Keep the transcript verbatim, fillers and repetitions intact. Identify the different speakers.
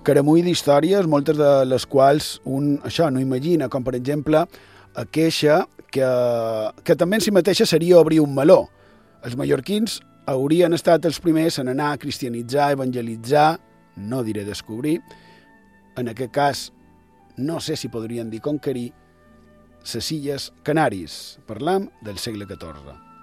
Speaker 1: caramull d'històries, moltes de les quals un això no imagina, com per exemple a queixa que, que també en si mateixa seria obrir un meló. Els mallorquins haurien estat els primers en anar a cristianitzar, evangelitzar, no diré descobrir, en aquest cas no sé si podrien dir conquerir, les Illes Canàries. Parlam del segle catorze.